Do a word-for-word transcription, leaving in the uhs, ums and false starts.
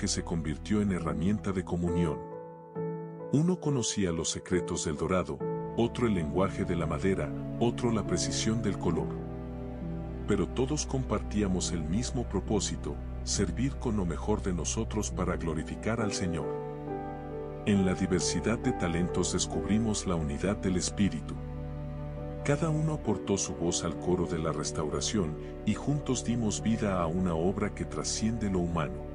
que se convirtió en herramienta de comunión. Uno conocía los secretos del dorado, otro el lenguaje de la madera, otro la precisión del color. Pero todos compartíamos el mismo propósito, servir con lo mejor de nosotros para glorificar al Señor. En la diversidad de talentos descubrimos la unidad del Espíritu. Cada uno aportó su voz al coro de la restauración y juntos dimos vida a una obra que trasciende lo humano.